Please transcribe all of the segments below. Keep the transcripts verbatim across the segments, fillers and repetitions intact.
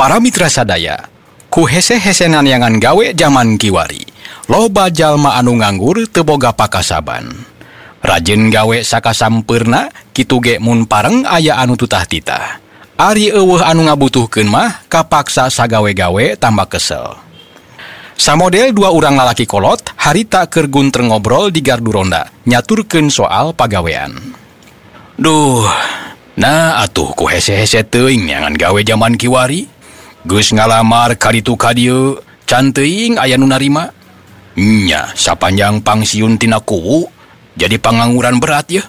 Para mitra sadaya, ku hese-hese nanyangan gawe zaman kiwari, loba jalma anu nganggur teu boga pakasaban. Rajin gawe sakasampeurna kitu ge mun pareng aya anu tutah titah. Ari eueuh anu ngabutuhkeun mah kapaksa sagawe-gawe tambah kesel. Samodel dua urang lalaki kolot harita keur gunter ngobrol di gardu ronda nyaturkeun soal pagawean. Duh, nah atuh ku hese-hese teuing nyangan gawe zaman kiwari. Geus ngalamar ka ditu ka dieu, can teuing aya nu narima. Nya, sapanjang pangsiun tina kuwu, jadi pangangguran berat ya.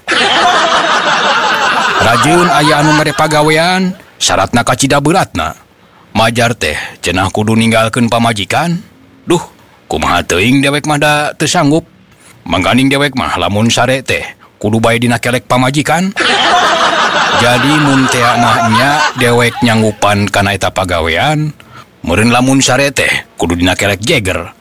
Rajin aya anu mere pagawean, syaratna kacida beratna. Majar teh cenah kudu ninggalkeun pamajikan. Duh, kumaha teuing dewek mah da teu sanggup. Mangganing dewek mah lamun sare teh kudu bae dina kelek pamajikan. Jadi mun teh mah nya dewek nyanggupan kana eta pagawean, meureun lamun sare teh kudu dina kelek jeger.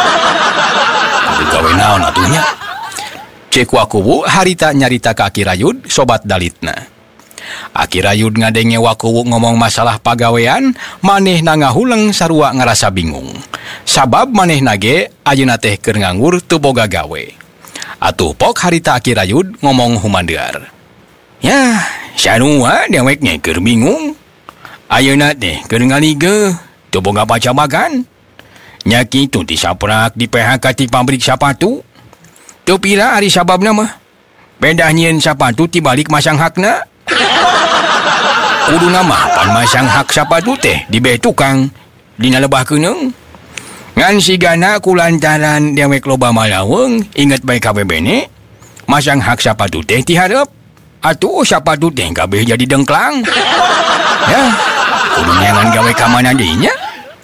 Kudu gawe naon atuh nya? Cek wakuwu harita nyarita ka Aki Rayud sobat dalitna. Aki Rayud ngadenge wakuwu ngomong masalah pagawean, manehna ngahuleng sarua ngarasa bingung. Sabab manehna ge ayeuna teh keur nganggur teu boga gawe. Atuh pok harita Aki Rayud ngomong humandear. Ya, sarua dewek nya keur bingung. Ayeuna teh keur ngalige, teu boga baca magan. Nya kitu ti saprak di P H K ti pabrik sapatu. Teu pira ari sababna mah. Bedah nyieun sapatu ti balik masang hakna. Kuduna mah pan masang hak sapatu teh di beh tukang dina lebah keuneng. Ngan sigana kulantaran dewek loba malaweng inget bae ka bebene masang hak sapatu teh ti hareup. Atuh sapatu teh kabeh jadi dengklang. Ya, kudu nyangan gawe ka mana deui nya.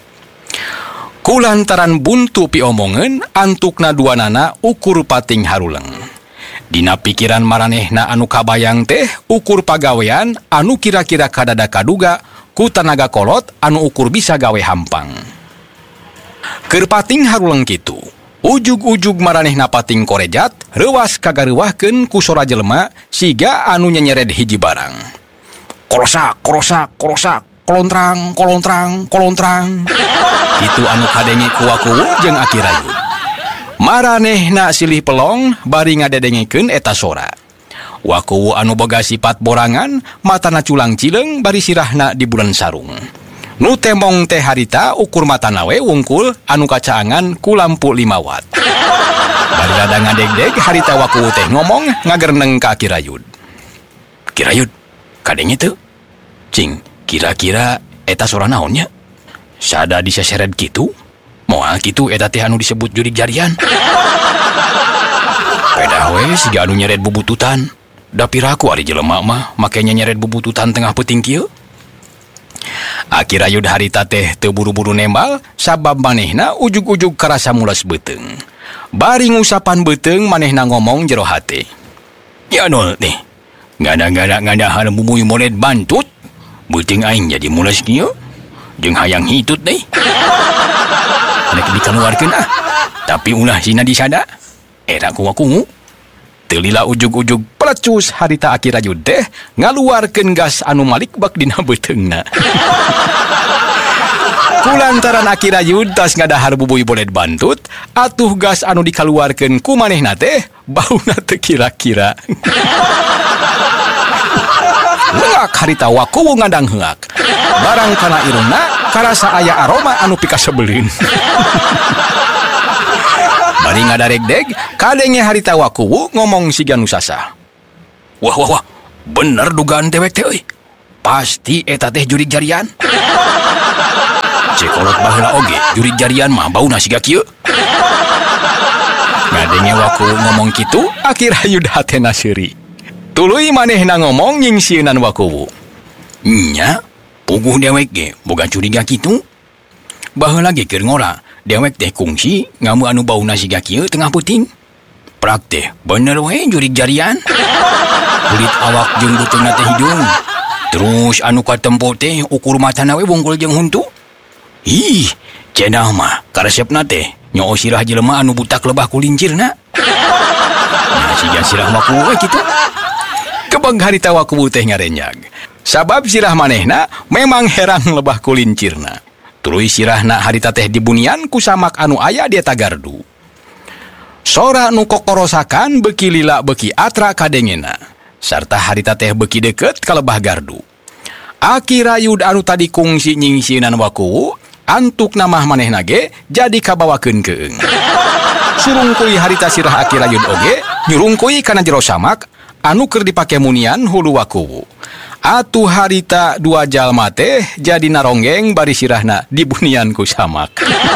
Kulantaran buntu piomongeun antukna duanana ukur pating haruleng. Dina pikiran maranehna anu kabayang teh ukur pagawean anu kira-kira kadada kaduga ku tanaga kolot anu ukur bisa gawe hampang. Keur pating haruleng kitu, ujug-ujug maranehna pating korejat reuwas kagareuwahkeun ku sora jelema siga anu nyenyered hiji barang. Korosak, korosak, korosak, kolontrang, kolontrang, kolontrang. Itu anu kadenge ku wakuwu jeung Aki Rayud. Maranehna silih pelong bari ngadedengekeun eta sora. Wakuwu anu boga sifat borangan, matana culang cileung bari sirahna di bulan sarung. Nu temong teh harita ukur matana we wungkul anu kacaangan ku lampu lima watt. Bari rada ngadeg-deg harita wakuwu teh ngomong ngagerneng ka Aki Rayud. Ki Rayud, kadenge teu? Cing, kira-kira eta sora naonnya? Sada diseseret kitu? Moal kitu eta teh anu disebut jurig jarian. Pedah we siga anu nyeret bubututan. Da piraku ari jelema mah make nyeret bubututan tengah peuting kieu. Aki Rayud harita teh teu buru-buru nembal sabab manehna ujug-ujug karasa mulas beuteung. Bari ngusapan beuteung manehna ngomong jero hate. Ya nol teh. Ngada-ngada ngadahan bumuy molet bantut. Beuteung aing jadi mulas kieu. Jeung hayang hitut deui. Nek dikeluarkeun ah. Tapi ulah sina disada. Era ku wakungu. Teu lila ujug-ujug pelecus harita Aki Rayud teh ngaluarkeun gas anu malikbak dina beuteungna. Kulantaran Aki Rayud tas ngadahar bubuy bolet bantut, atuh gas anu dikaluarkeun ku manehna teh bauna teu kira-kira. Leak harita wakuwu ngadang heak. Barang kana irungna karasa aya aroma anu pikasebelin. Bari ngadareg-deg kadenge harita wakuwu ngomong siga nu sasa. Wah wah wah, bener dugaan dewek teh euy. Pasti eta teh jurig jarian. Cekolot baheula oge jurig jarian mah bauna siga kieu. Ngadenge wakuwu ngomong kitu, Aki Rayud hatena seuri. Tuluy manehna ngomong nyingsieunnan wakuwu. Nya, puguh dewek ge boga curiga kitu. Baheula ge keur ngora, dewek teh kungsi ngamu anu bauna siga kieu tengah peuting. Prak teh bener we jurig jarian. Kulit awak jeung beuteungna teh hidung. Terus anu katempo teh ukur matana we wungkul jeung huntu. Ih, cenah mah karesepna teh nyoo sirah jelema anu butak lebah kulincirna. Nah, siga sirah wakuwu we kitu. Kebang harita wakuwu teh ngarenjag. Sabab sirah manehna memang herang lebah kulincirna. Tuluy sirahna harita teh dibunian ku samak anu aya di eta gardu. Sora nu kokorosakan beki lila beki atra kadengena. Sarta harita teh beki deket ka lebah gardu. Aki rayud anu tadi kungsi nyingsinan wakuwu, antuk namah manehna ge jadi kabawakeun keung. Surungkuy harita sirah aki rayud oge nyurungkuy kana jero samak anu keur dipake munian hulu wakuwu. Atuh harita dua jalma teh jadi naronggeng bari sirahna dibunian ku samak.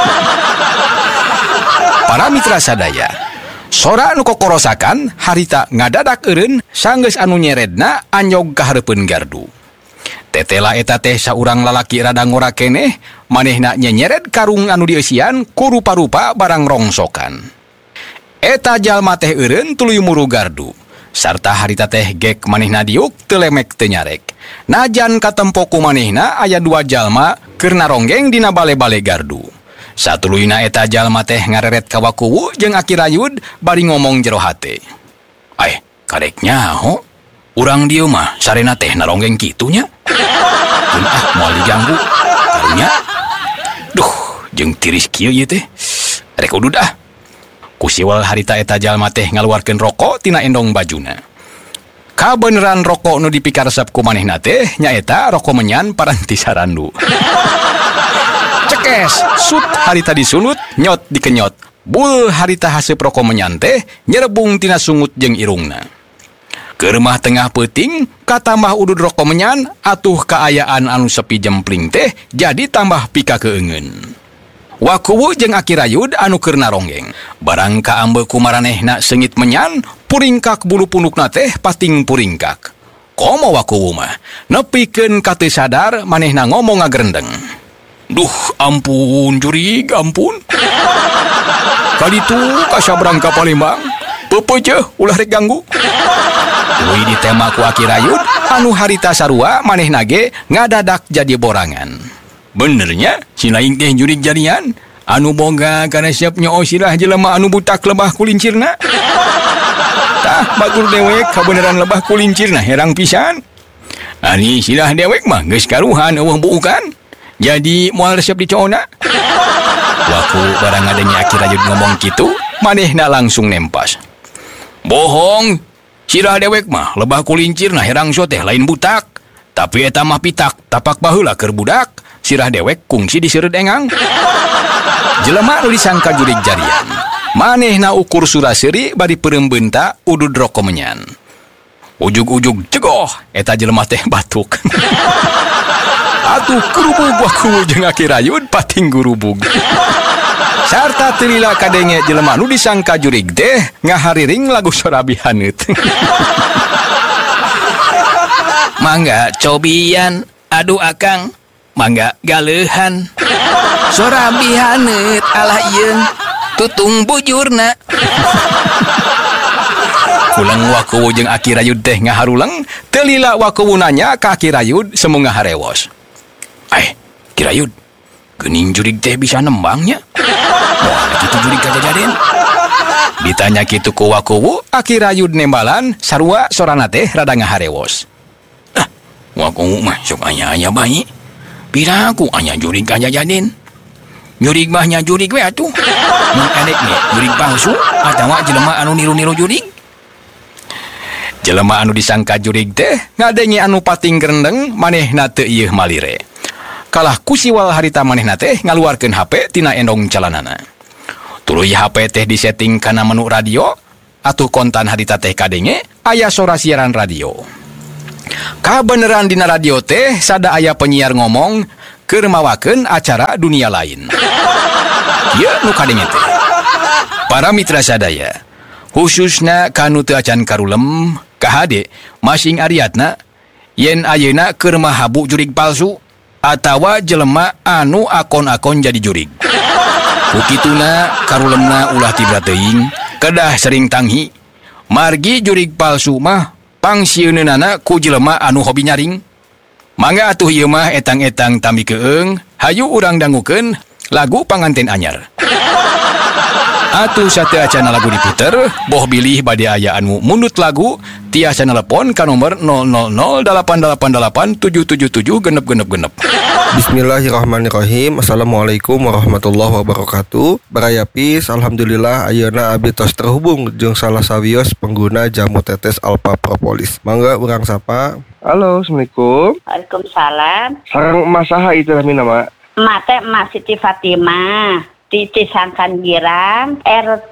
Para mitra sadaya, sora anu kokorosakan harita ngadadak eureun sanggeus anu nyeredna anyog ka hareupeun gardu. Tetela eta teh saurang lalaki rada ngora keneh manehna nyenyeret karung anu dieusian ku rupa-rupa barang rongsokan. Eta jalma teh eureun tuluy muru gardu. Sarta harita teh gek manehna diuk teu lemek teu nyarek. Najan katempo ku manehna aya dua jalma keur naronggeng dina bale-bale gardu. Satuluyna eta jalma teh ngareret ka wakuwu jeung aki rayud bari ngomong jero hate. "Ai, karek nyaho? Urang dieu mah sarena teh naronggeng kitu nya. Mun ah moal diganggu karunya. Duh, jeung tiris kieu ieu teh. Rek udud ah." Kusiwal harita eta jalma teh ngaluarkeun rokok tina endong bajuna. Kabeneran rokok nu dipikaresep ku manehna teh nyaeta rokok menyan paranti sarandu. Cekes, sut harita disulut, nyot dikenyot. Bul harita haseup rokok menyan teh nyerebung tina sungut jeung irungna. Keur mah tengah peuting, katambah udud rokok menyan, atuh kaayaan anu sepi jempling teh jadi tambah pikakeungeun. Wakuwu jeung aki rayud anu keur naronggeng. Barang kaambe ku maranehna seungit menyan, puringkak bulu pundukna teh pating puringkak. Komo wakuwu mah, nepikeun ka teu sadar manehna ngomong ngagrendeng. "Duh, ampun jurig, ampun. Kaditu ka sabrang ka Palembang, peupeuceuh ulah rek ganggu." Tuluy ditema ku aki rayud, anu harita sarua manehna ge ngadadak jadi borangan. Benernya, si lain teh jurig jadian, anu boga kana siap nyoo sirah jelema anu butak lebah kulincirna. Tah, batur dewek kabeneran lebah kulincirna herang pisan. Ani sirah dewek mah geus karuhan eueuh buukan. Jadi moal resep dicoona. Waku barang ngadenge aki rayud ngomong kitu, manehna langsung nempas. "Bohong, sirah dewek mah lebah kulincirna herang so teh lain butak. Tapi eta mah pitak tapak baheula keur budak. Sirah dewek kungsi diseureud engang." Jelema nu disangka jurig jarian, manehna ukur suraseuri bari peurembeunta udud rokok menyan. Ujug-ujug cegoh eta jelema teh batuk. Atuh kurubug wakuwu jeung aki rayud pating gurubug. Sarta teu lila kadenge jelema nu disangka jurig teh ngahariring lagu sorabi haneut. "Mangga cobian, aduh akang. Mangga galeuhan. Sorabi haneut alah ieun, tutung bujurna." Kulang wakuwu jeung aki rayud teh ngaharuleng, teu lila wakuwu nanya ka aki rayud semu ngaharewos. "Ai, ki rayud, geuning jurig teh bisa nembangnya? Moal kitu jurig kajajaden?" Ditanya kitu ku wakuwu, aki rayud nembalan sarua sorana teh rada ngaharewos. "Ah, wakuwu mah sok aya-aya bae. Piraku anya jurig kajajaden. Jurig mah nya jurig we atuh. Mun edek ge jurig palsu atawa jelema anu niru-niru jurig." Jelema anu disangka jurig teh ngadenge anu pating grendeng manehna teu ieuh malire. Kalah kusiwal harita manehna teh ngaluarkeun H P tina endong calanana. Tuluy H P teh disetting kana menu radio, atuh kontan harita teh kadenge aya sora siaran radio. Kabeneran dina radio teh sada aya penyiar ngomong keur mawakeun acara dunia lain. Ieu nu kadenge teh. Para mitra sadaya, khususna kanu teu acan karulem, ka hade masing ariatna yen ayeuna keur mahabu jurig palsu atawa jelema anu akon-akon jadi jurig. Kukituna karulemna ulah tibra teuing, kedah sering tanghi. Margi jurig palsu mah pangsieunana ku jelema anu hobi nyaring. Mangga atuh ieu mah etang-etang tambi keung, hayu urang dangukeun lagu panganten anyar. Atuh sate acana lagu diputer, boh bilih bade aya anu mundut lagu, tiasa telepon ka nomor nol nol nol delapan delapan delapan tujuh tujuh tujuh genep genep genep. Bismillahirrahmanirrahim. Assalamualaikum warahmatullahi wabarakatuh. Barayapis, alhamdulillah ayeuna abdi tos terhubung jeung salah sawios pengguna jamu tetes Alpha Propolis. Mangga urang sapa. Halo, Assalamualaikum. Waalaikumsalam. Sarang emas saha itu namina, Mak? Emak teh Emak Siti Fatimah di Cisangkan Girang, R T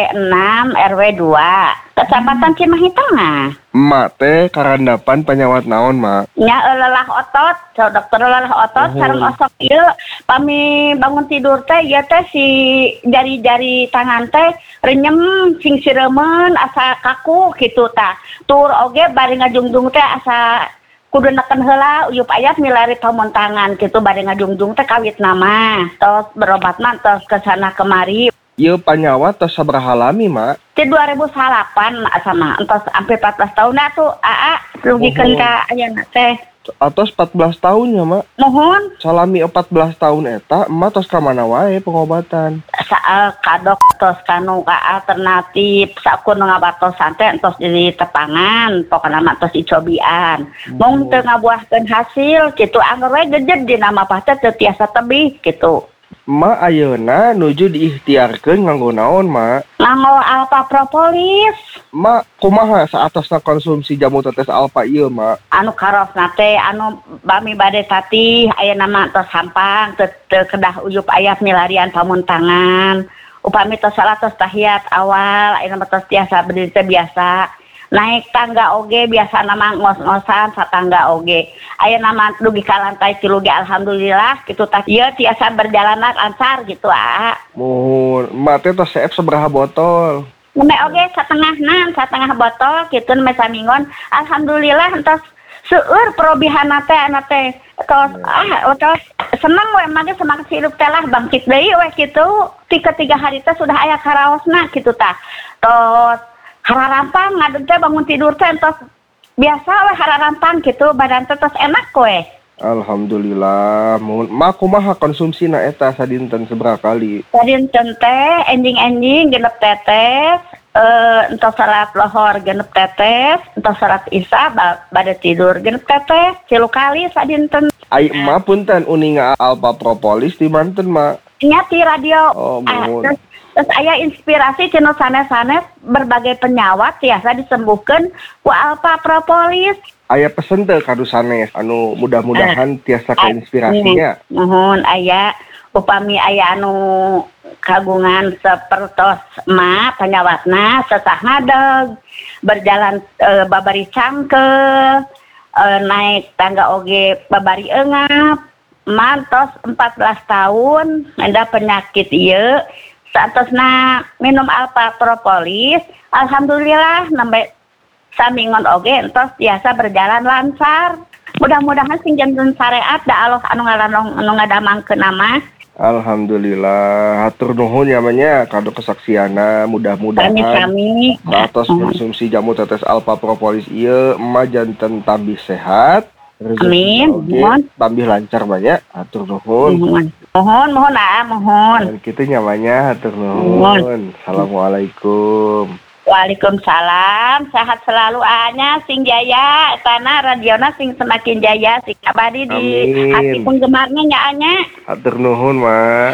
enam R W dua, Kecamatan Cimahi Tengah. Emak teh karandapan penyawat naon, Mak? Nya lelah otot, so dokter lelah otot, Uhum. sareng osok ieu pami bangun tidur teh ieu teh si jari-jari tangan teh renyem sing siremen asa kaku kitu tah. Tur oge bari ngajungjung teh asa kudu neken heula uyup ayat milari pamontangan gitu bari ngajungjung teh kawit nama. Tos berobat mah tos kesana kemari. Ieu panyawat tos sabaraha lami, Mak? Di dua ribu delapan mak sama entos sampai empat belas tahun dah tuh aa rugikeun ka ayeuna teh. Atos empat belas tahunnya, Mak. Mohon Salami empat belas tahun eta, emak tos ka mana wae pengobatan? saal kadok tos kanu ka alternatif sakur ngabatosan teh entos di tepangan pokona mah tos dicobian. Mung teu ngabuahkeun hasil kitu anggar we gejed di nama pah teh teu tiasa tebih kitu. Emak ayeuna nuju diikhtiarkeun nganggo naon, Mak? Nganggo Alpha Propolis Mak, kumaha saatosna konsumsi jamu tetes Alpha ieu, Mak? anu karosna teh anu bami bade tatih aya nama tos sampang teu teu kedah uyup aya milarian pamuntangan. Upami tos salah tos tahiyat awal aya nama tos tiasa berdiri teh biasa. Naik tangga oge biasa nama ngos-ngosan satangga oge. Aya nama dugi ka lantai tilu ge alhamdulillah kitu tah ieu tiasa berjalan lancar gitu ah. Mohon, emak teh tos seep sabaraha botol? Neme oge satengahna, satengah botol kitu neme samingon. Alhamdulillah entos seueur perobihana teh ana teh tos ah tos seneng we mah semangat hidup teh lah bangkit deui we kitu. Tiga tiga hari teh sudah aya karaosna kitu tah. Tos hararampang ngadeg teh bangun tidur teh entos biasa we hararampang kitu badan teh tos enak we. Alhamdulillah. Mohon, Mak kumaha konsumsina eta sadinten sabaraha kali? Sadinten teh enjing-enjing genep tetes, eh entos salat lohor genep tetes, entos salat isya ba- bade tidur genep tetes, tilu kali sadinten. Ai emak punten uninga Alpha Propolis di Banten, Mak. Nya ti radio. Oh, Ah, mohon. terus, terus aya inspirasi cenah sanes-sanes berbagai penyawat tiasa disembuhkeun ku Alpha Propolis. Aya pesen teh kadu sanes anu mudah-mudahan tiasa Ah, keinspirasinya. Mohon aya upami aya anu kagungan sapertos emak penyawatna sesah ngadeg berjalan e, babari cangkel e, naik tangga oge babari eungap mantos empat belas tahun ada penyakit ieu saatosna minum Alpha Propolis alhamdulillah nembe samingon oge entos biasa berjalan lancar. Mudah-mudahan sing janten syariat da Allah anu ngalanong anu ngadamangkeun nama. Alhamdulillah, hatur nuhun namanya kado kesaksiana mudah-mudahan Kami-kami satos konsumsi jamu tetes Alpha Propolis ieu emak janten tambih sehat. rezeki Amin, oge mohon. tambih lancar banyak. Hatur nuhun. mohon mohon mohon ah mohon. Dan kita nyamanya hatur Mohon. nuhun. Assalamualaikum. Waalaikumsalam, sehat selalu ahnya sing jaya, tanah radiona sing semakin jaya, sing abadi di Amin. hati penggemarnya nya anya. Hatur nuhun, Mak.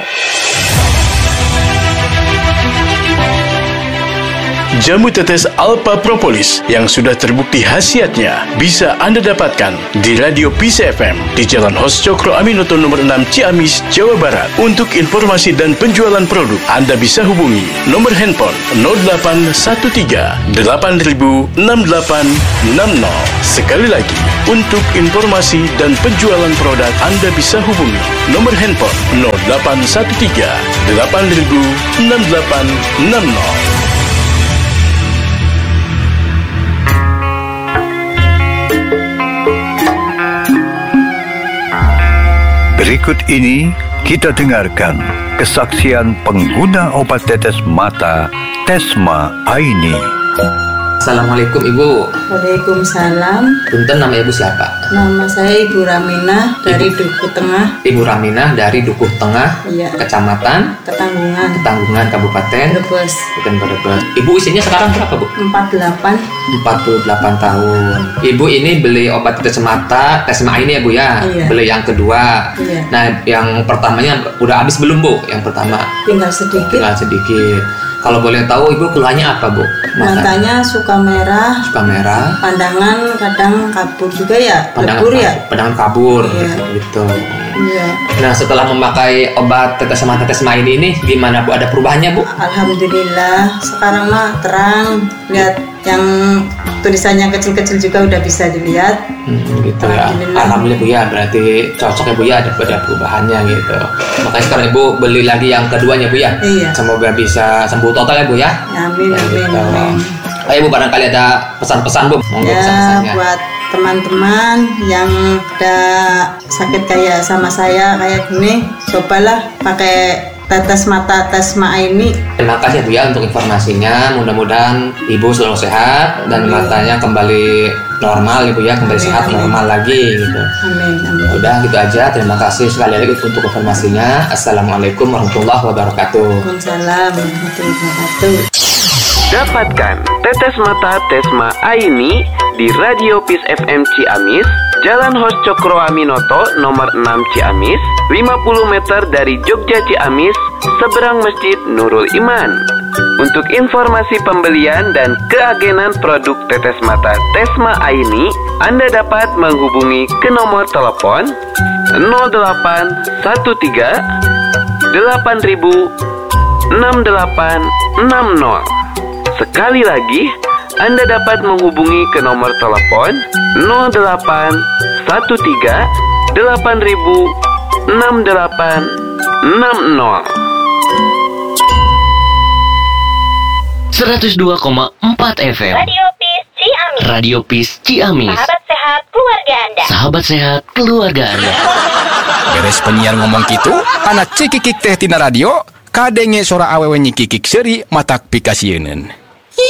Jamu tetes Alpha Propolis yang sudah terbukti khasiatnya bisa Anda dapatkan di Radio Peace F M di Jalan Hos Cokro Aminoto nomor enam Ciamis, Jawa Barat. Untuk informasi dan penjualan produk, Anda bisa hubungi nomor handphone nol delapan satu tiga delapan nol enam delapan enam nol. Sekali lagi, untuk informasi dan penjualan produk, Anda bisa hubungi nomor handphone nol delapan satu tiga delapan nol enam delapan enam nol. Berikut ini kita dengarkan kesaksian pengguna obat tetes mata Tesma Aini. Assalamualaikum Ibu. Waalaikumsalam. Punten, nama Ibu siapa? Nama saya Ibu Raminah dari Ibu. Dukuh Tengah. Ibu Raminah dari Dukuh Tengah, iya. Kecamatan Ketanggungan, Ketanggungan, Kabupaten Brebes. Bukan Brebes. Ibu usianya sekarang berapa, Bu? empat puluh delapan. empat puluh delapan tahun. Ibu ini beli obat tetes mata, Tesma ini ya Bu ya? Iya. Beli yang kedua. Iya. Nah, yang pertamanya udah habis belum, Bu? Yang pertama? Tinggal sedikit. Tinggal sedikit. Kalau boleh tahu Ibu keluhannya apa, Bu? Matanya suka merah. Suka merah. Pandangan kadang kabur juga ya. Pandangan Lebur ya. Pandangan kabur. Iya. Gitu. Iya. Nah, setelah memakai obat tetes mata Tesma ini ini gimana, Bu? Ada perubahannya, Bu? Alhamdulillah. Sekarang mah terang. Lihat yang tulisannya kecil-kecil juga udah bisa dilihat. Hmm, gitu ya. Alhamdulillah. Alhamdulillah Bu ya. Berarti cocok ya Bu ya, ada ada perubahannya gitu. Makanya sekarang Ibu beli lagi yang keduanya Bu ya. Iya. Semoga bisa sembuh total ya Bu ya. Amin, ya, amin, gitu. amin. Ayo Bu, barangkali ada pesan-pesan Bu. Monggo Ya, pesan-pesannya. buat teman-teman yang ada sakit kayak sama saya kayak gini, cobalah pakai tetes mata Tesma ini. Terima kasih Bu ya untuk informasinya. Mudah-mudahan Ibu selalu sehat dan matanya kembali normal Ibu ya, kembali Amin, sehat amin. normal lagi gitu. Amin, amin. Udah gitu aja. Terima kasih sekali lagi untuk informasinya. Assalamualaikum warahmatullahi wabarakatuh. Waalaikumsalam warahmatullahi wabarakatuh. Dapatkan tetes mata Tesma Aini di Radio Peace F M Ciamis, Jalan Hos Cokro Aminoto nomor enam Ciamis, lima puluh meter dari Jogja Ciamis, seberang Masjid Nurul Iman. Untuk informasi pembelian dan keagenan produk tetes mata Tesma Aini, Anda dapat menghubungi ke nomor telepon nol delapan satu tiga delapan ribu enam delapan enam nol. Sekali lagi, Anda dapat menghubungi ke nomor telepon nol delapan satu tiga delapan ribu enam delapan enam nol. seratus dua koma empat F M Radio Peace Ciamis. Radio Peace Ciamis. Sahabat sehat keluarga Anda. Sahabat sehat keluarga Anda. Beres penyiar ngomong gitu, anak cikikik teh tina radio, kadenge sora awewe nyikikik seri matak pikasieun.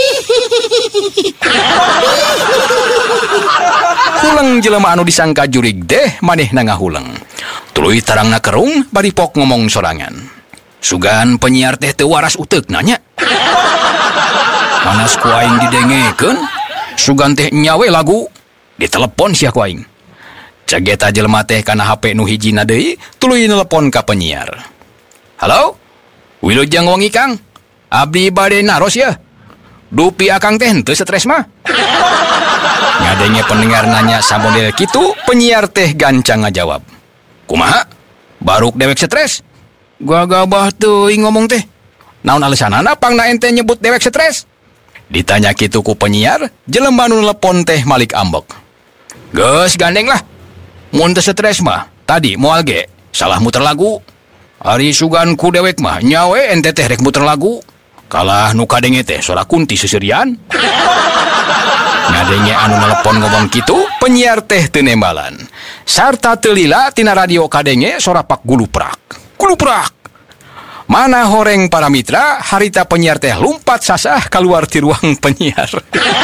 Huleng jelema anu disangka jurig deh manehna ngahuleng. Tuluy tarangna kerung bari pok ngomong sorangan. Sugan penyiar teh teu waras uteuk nanya. Manas ku aing didengekeun, sugan teh nyawe lagu. Ditelepon sia ku aing. Cageta jelema teh kana H P nu hijina deui, tuluy nelepon ka penyiar. Halo? Wilujeng wengi Kang. Abdi bade naros ya. Dupi akang teh henteu stres mah. Ngadenge pendengar nanya samodel kitu, penyiar teh gancang ngajawab. Kumaha? Baruk dewek stres? Gua gabah teuing ngomong teh. Naon alesanana pangna ente nyebut dewek stres? Ditanya kitu ku penyiar, jelema nu nelepon teh malik ambek. Geus gandeng lah. Mun teu stres mah, tadi moal ge salah muter lagu. Ari sugan ku dewek mah nyawe ente teh rek muter lagu. Kalah nu kadenge teh sora kunti seserian. Ngadenge anu nelepon ngomong kitu, penyiar teh teu nembalan. Sarta teu lila tina radio kadenge sora pak guluprak. Guluprak. Mana horeng para mitra, harita penyiar teh lumpat sasah keluar ti ruang penyiar.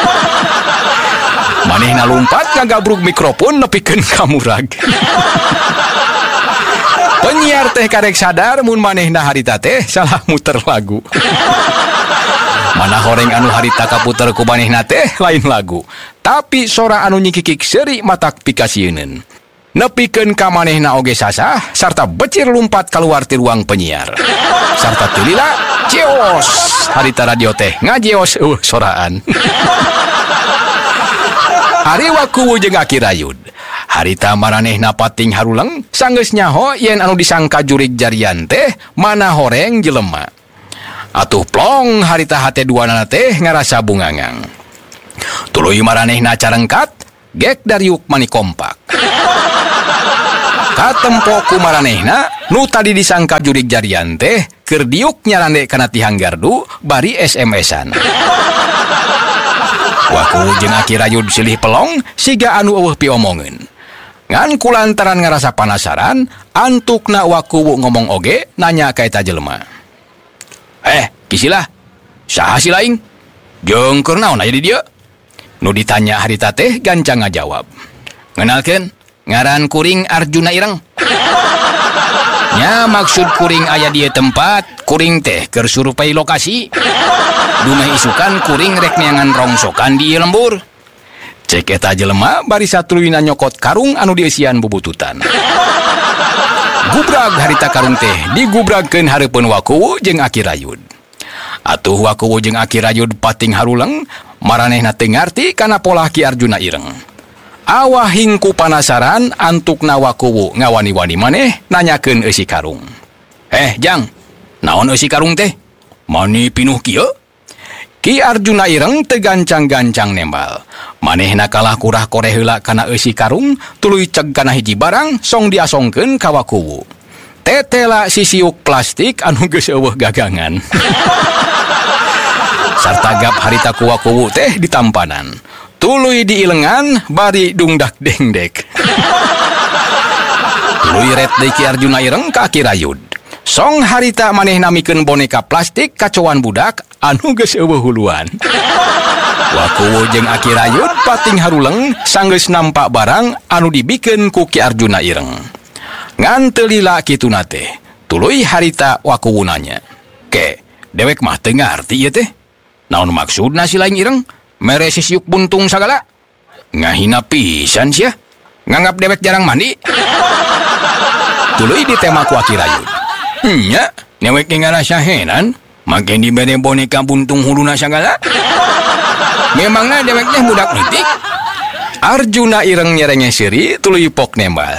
Manehna lumpat ngagabrug mikrofon nepikeun ka murag. Penyiar teh karek sadar mun manehna harita teh salah muter lagu. Mana horeng anu harita kaputer ku manehna teh lain lagu, tapi sora anu nyikikik seri matak pikasieun. Nepikeun ka manehna oge sasah sarta becir lumpat keluar ti ruang penyiar. Sarta teu lila jeos harita radio teh ngajeos eueuh soraan. Ari waku jeung Aki Rayud. Harita maranehna pating haruleng sanggeus nyaho yen anu disangka jurig jarian teh mana horeng jelema. Atuh plong harita hate duanana teh ngarasa bungangang. Tuluy maranehna carengkat gek dariuk mani kompak. Katempo ku maranehna nu tadi disangka jurig jarian teh keur diuk nyarande kana tihang gardu bari S M S-an. Waku jeung Aki Rayud silih pelong siga anu eueuh piomongeun. Ngan kulantaran ngarasa penasaran, antukna waku ngomong oge nanya ka eta jelema. Eh, kisilah. Saha si laing? Jeung keur naon aya di dieu? Nu ditanya harita teh gancang ngajawab. Ngenalkeun, ngaran kuring Arjuna Ireng. Nya maksud kuring aya di tempat, kuring teh keur survei lokasi. Dumeh isukan kuring rek neangan rongsokan di lembur. Cek eta jelema bari satuluyna nyokot karung anu dieusian bubututan. Gubrag harita karung teh digubragkeun hareupeun Wakuwu jeung Aki Rayud. Atuh Wakuwu jeung Aki Rayud pating haruleng, maranehna teu ngarti kana polah Ki Arjuna Ireng. Awah hingku panasaran antukna Wakuwu ngawani-wani maneh nanyakeun eusi karung. Eh, Jang, naon eusi karung teh? Mani pinuh kieu? Ki Arjuna Ireng teu gancang-gancang nembal. Manehna kalah kurah koreh heula kana eusi karung, tuluy ceg kana hiji barang song diasongkeun ka Wakuwu. Tetela sisiuk plastik anu geus eueuh gagangan. Sartagap harita ku Wakuwu teh ditampanan. Tuluy diilengan bari dungdak dengdek. Tuluy ret deui Ki Arjuna Ireng ka Aki Rayud. Song harita manehna mikeun boneka plastik kacowan budak anu geus eueuh huluan. Wakuwu jeung Aki Rayud pating haruleng sanggeus nampak barang anu dibikeun ku Ki Arjuna Ireng. Ngan teu lila kituna teh, tuluy harita Wakuwu nanya, "Ke, dewek mah teu ngarti ieu teh? Naon maksudna si lain Ireng? Mere sisiuk buntung sagala? Ngahina pisan sia. Nganggap dewek jarang mandi?" Tuluy ditema ku Aki Rayud. "Nya, dewek ge ngarasa heran, make dibere boneka buntung huluna sagala. Memangna dewek teh budak leutik?" Arjuna Ireng nyerenge seuri tuluy pok nembal.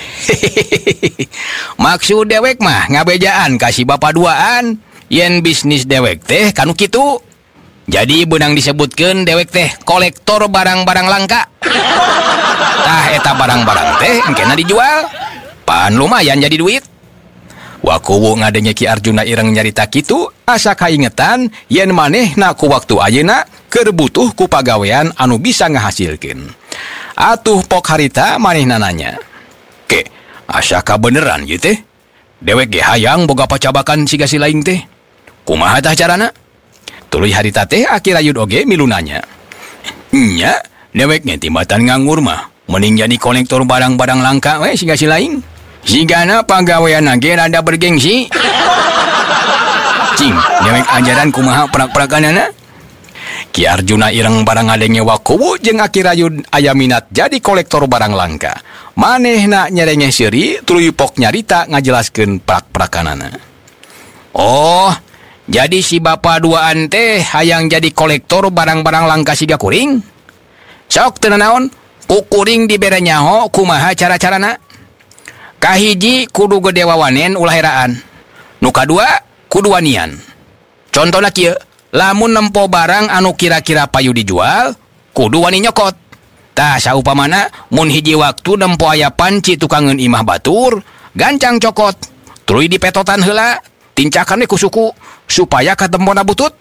"Maksud dewek mah ngabejaan kasih bapa duaan, yen bisnis dewek teh kanu kitu. Jadi beunang disebutkeun dewek teh kolektor barang-barang langka. Tah eta barang-barang teh engkena dijual, pan lumayan jadi duit." Wakuwu ngadenge Ki Arjuna Ireng nyarita kitu, asa kaingetan yen manehna ku waktu ayeuna keur butuh ku pagawean anu bisa ngahasilkeun. Atuh pok harita manehna nanya, "Ke, asa kabeneran ieu teh? Dewek ge hayang boga pacabakan siga si lain teh. Kumaha tah carana?" Tuluy harita teh Aki Rayud oge milu nanya, "Nya, dewek ge timbatan nganggur mah, mending jadi kolektor barang-barang langka we siga si lain. Sigana pagaweanna ge rada bergengsi. Cing, dewek ajaran kumaha perak-perakanana?" Ki Arjuna Ireng barang ngadenge Wakuwu jeung Aki Rayud aya minat jadi kolektor barang langka. Manehna nyerenge seuri tuluy pok nyarita ngajelaskeun perak-perakanana. "Oh, jadi si bapa duaan teh hayang jadi kolektor barang-barang langka siga kuring? Sok teu naon, ku kuring dibere nyaho kumaha cara-carana. Kahiji kudu gede wawanen ulah heraan. Nu kadua kudu wanian. Contona kieu, lamun nempo barang anu kira-kira payu dijual, kudu wani nyokot. Tah saupamana mun hiji waktu nempo aya panci tukangeun imah batur, gancang cokot, tuluy dipetotan heula, tincakan we ku suku supaya katempona butut.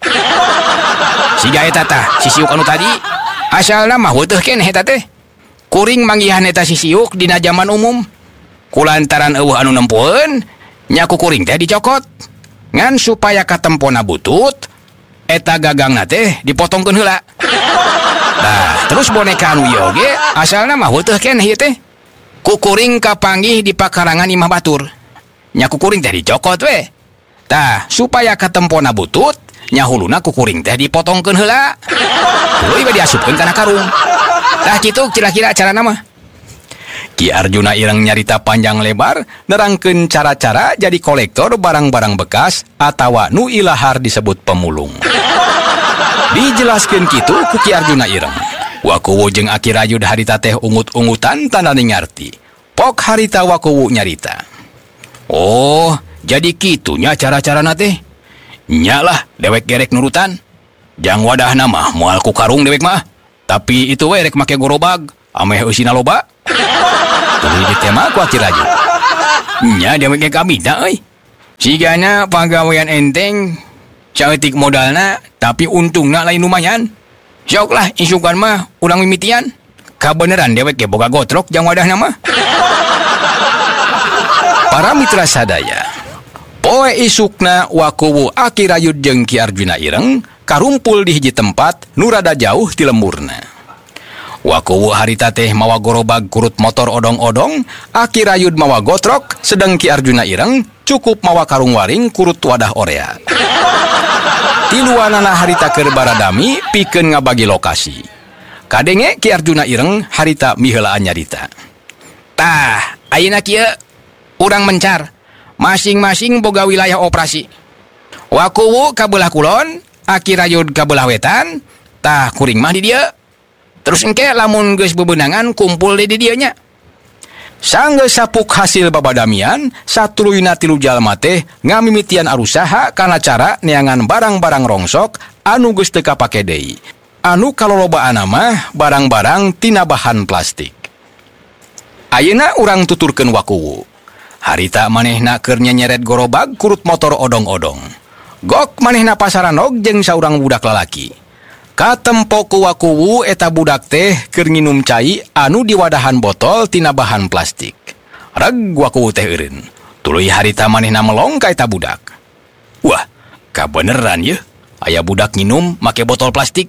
Siga eta tah sisiuk anu tadi, asalna mah weuteung keneh eta teh. Kuring manggihan eta sisiuk dina zaman umum. Kulantaran eueuh anu nempoeun, nya ku kuring teh dicokot. Ngan supaya katempona butut, eta gagangna teh dipotongkeun heula. Nah, terus boneka anu ieu oge asalna mah weuteung keneh ieu teh. Ku kuring kapanggih di pakarangan imah batur. Nya ku kuring teh dicokot we. Tah, supaya katempona butut, nya huluna ku kuring teh dipotongkeun heula. Tuluy we diasupkeun kana karung. Tah kitu kira-kira carana mah. Ki Arjuna Ireng nyarita panjang lebar nerangkeun cara-cara jadi kolektor barang-barang bekas atawa nu ilahar disebut pemulung. Dijelaskeun kitu ku Ki Arjuna Ireng. Wakuwu jeung Aki Rayud harita teh ungut-ungutan tandana ngarti. Pok harita Wakuwu nyarita, "Oh, jadi kitunya cara-carana teh. Nyalah dewek gerek nurutan. Jang wadahna mah moal ku karung dewek mah. Tapi itu we rek make gorobag, ameh eusina loba." Tuluy ditema ku Aki Rayud. "Nya dewek ge kabida euy. Sigana pagawean enteng, saeutik modalna, tapi untungna lain lumayan. Sok lah isukan mah urang mimitian. Kabeneran dewek ge boga gotrok jang wadahna mah." Para mitra sadaya, poe isukna Wakuwu, Aki Rayud jeung Ki Arjuna Ireng karumpul di hiji tempat nu rada jauh ti lemburna. Wakuwu harita teh mawa gorobag kurut motor odong-odong, Aki Rayud mawa gotrok, sedang Ki Arjuna ireng cukup mawa karung waring kurut wadah orea. Tiluanana harita keur baradami pikeun ngabagi lokasi. Kadenge Ki Arjuna ireng harita miheulaan nyarita. Tah, ayeuna kieu urang mencar, masing-masing boga wilayah operasi. Wakuwu ka beulah kulon, Aki Rayud ka beulah wetan, tah kuring mah di dieu. Terus engke lamun geus bebenangan kumpul di dieu nya. Sanggeus sapuk hasil babadamian, satuluyna tilu jalma teh ngamimitian arusaha kana cara neangan barang-barang rongsok anu geus teu kapake deui. Anu kalolobaana mah barang-barang tina bahan plastik. Ayeuna urang tuturkeun Wakuwu. Harita manehna keur nyeret gorobag kurut motor odong-odong. Gok manehna pasaranog jeung saurang budak lalaki. Katempo ku Wakuwu eta budak teh keur nginum cai anu di wadahan botol tina bahan plastik. Reg Wakuwu teh eureun. Tuluy harita manehna melong ka eta budak. Wah, kabeneran ye, aya budak nginum make botol plastik.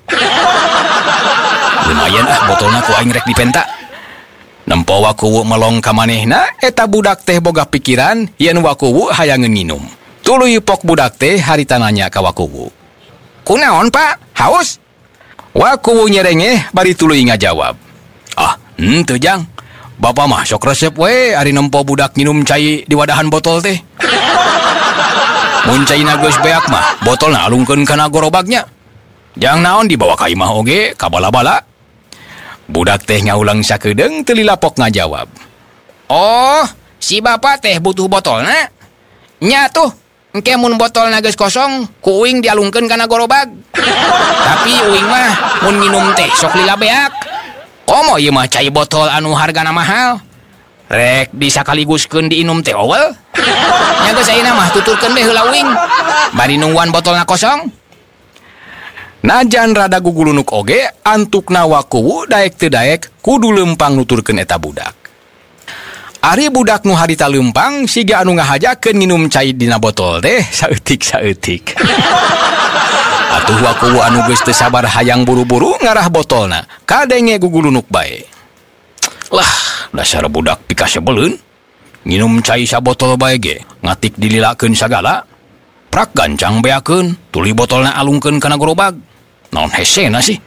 Lumayan ah botolna ku aing rek dipenta. Nempo Wakuwu melong ka manehna, eta budak teh boga pikiran yen Wakuwu hayangeun nginum. Tuluy pok budak teh harita nanya ka Wakuwu. Kunaon, Pak? Haus? Wakuwu nyerengeh bari tuluy ngajawab. Ah, henteu jang. Bapa mah sok resep we ari nempo budak nginum cai di wadahan botol teh. Mun caina geus beak mah, botolna alungkeun kana gorobagnya. Jang naon dibawa ka imah oge ka bala-bala. Budak teh ngaulang sakedeung teu lilapok ngajawab. Oh, si bapa teh butuh botolna? Nya tuh, engke mun botolna geus kosong, ku uing dialungkeun kana gorobag. Tapi uing mah mun nginum teh sok lila beak. Komo ieu mah cai botol anu hargana mahal. Rek disakaliguskeun diinum teh eueuh. Nya geus ayeuna mah tuturkeun deh heula uing. Bari nungguan botolna kosong. Najan rada gugulunuk oge, antukna Wakuwu daek teu daek kudu leumpang nuturkeun eta budak. Ari budak nu harita leumpang siga anu ngahajakeun nginum cai dina botol teh saeutik-saeutik. Atuh Wakuwu anu geus teu sabar hayang buru-buru ngarah botolna, kadenge gugulunuk bae. Lah, dasar budak pika sebeleun. Nginum cai sabotol bae ge, ngatik dililakeun sagala. Prak gancang beakeun, tuluy botolna alungkeun kana gorobag. Naon hesena sih?